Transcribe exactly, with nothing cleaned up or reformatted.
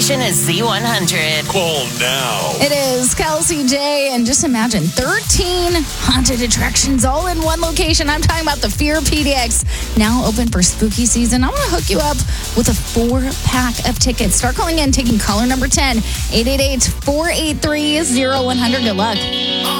station is Z one hundred. Call now. It is Kelsey J, and just imagine thirteen haunted attractions all in one location. I'm talking about the Fear P D X, now open for spooky season. I want to hook you up with a four-pack of tickets. Start calling in, taking caller number ten, eight eight eight, four eight three, zero one hundred. Good luck.